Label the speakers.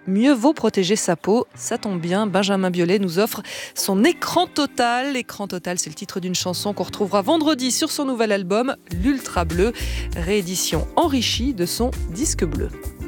Speaker 1: mieux vaut protéger sa peau. Ça tombe bien, Benjamin Biolay nous offre son Écran Total. Écran Total, c'est le titre d'une chanson qu'on retrouvera vendredi sur son nouvel album, l'Ultra Bleu, réédition enrichie de son disque bleu.